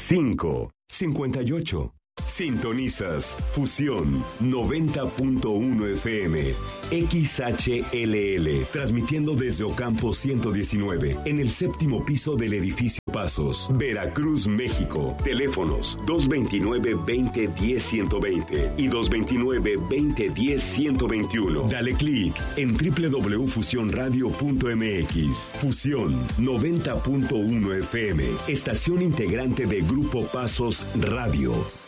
558. Sintonizas Fusión 90.1 FM XHLL, transmitiendo desde Ocampo 119 en el séptimo piso del edificio Pasos, Veracruz, México. Teléfonos 229-2010-120 y 229-2010-121. Dale clic en www.fusionradio.mx. Fusión 90.1 FM, estación integrante de Grupo Pasos Radio.